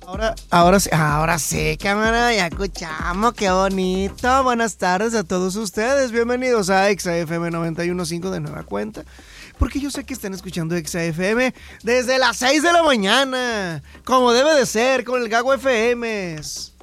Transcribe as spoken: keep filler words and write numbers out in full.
Ahora, ahora sí, ahora sí, cámara, ya escuchamos, qué bonito. Buenas tardes a todos ustedes, bienvenidos a Exa F M noventa y uno punto cinco de nueva cuenta, porque yo sé que están escuchando Exa F M desde las seis de la mañana, como debe de ser, con el Gago F M.